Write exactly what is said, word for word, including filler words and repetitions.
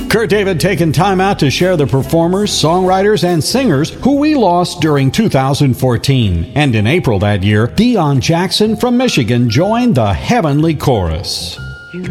Kurt David taking time out to share the performers, songwriters, and singers who we lost during two thousand fourteen. And in April that year, Deion Jackson from Michigan joined the Heavenly Chorus.